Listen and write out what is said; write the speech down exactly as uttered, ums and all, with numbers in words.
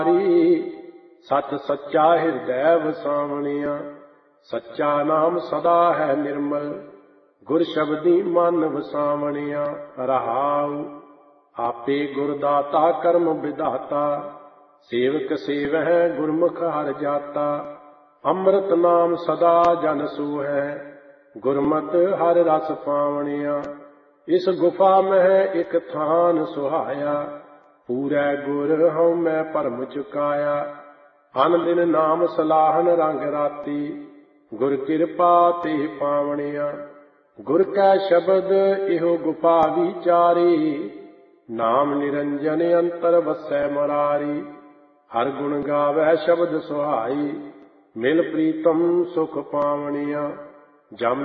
सच सच्चा हृदय वसावणिया, सच्चा नाम सदा है निर्मल, गुर शब्दी मन वसावणिया। रहाऊ आपे गुरदाता कर्म विधाता, सेवक सेवह गुरमुख हर जाता। अमृत नाम सदा जन सूहै, गुरमत हर रस पावणिया। इस गुफा में एक थान सुहाया, पूरै गुर हूँ मैं भरम चुकाया। अन दिन नाम सलाहन रंग राती, गुर कृपा ते पावणिया। गुर कै शब्द इहो गुफा विचारी, नाम निरंजन अंतर वसै मरारी। हर गुण गावै शब्द सुहाई, मिल प्रीतम सुख पावणिया। जम